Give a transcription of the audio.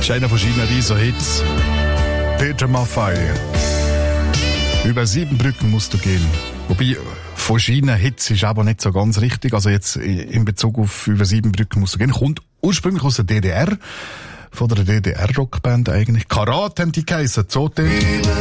ist einer von seinen Riesen-Hits. Peter Maffay. Über 7 Brücken musst du gehen. Wobei, von Schienen-Hits ist aber nicht so ganz richtig. Also jetzt in Bezug auf über 7 Brücken musst du gehen. Kommt ursprünglich aus der DDR. Von der DDR-Rockband eigentlich. Karat haben die geheissen. Zote.